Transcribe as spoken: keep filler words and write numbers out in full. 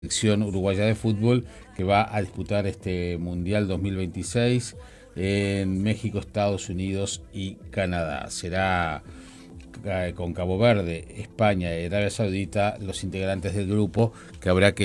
Selección uruguaya de fútbol que va a disputar este Mundial dos mil veintiséis en México, Estados Unidos y Canadá. Será con Cabo Verde, España y Arabia Saudita los integrantes del grupo que habrá que